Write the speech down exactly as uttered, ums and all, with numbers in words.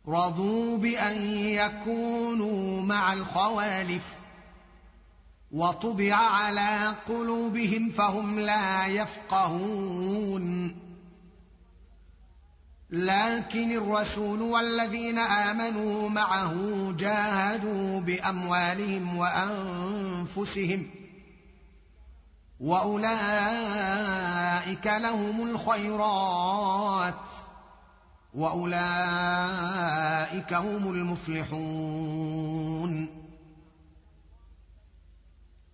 رضوا بأن يكونوا مع الخوالف وطبع على قلوبهم فهم لا يفقهون لكن الرسول والذين آمنوا معه جاهدوا بأموالهم وأنفسهم وأولئك لهم الخيرات وأولئك هم المفلحون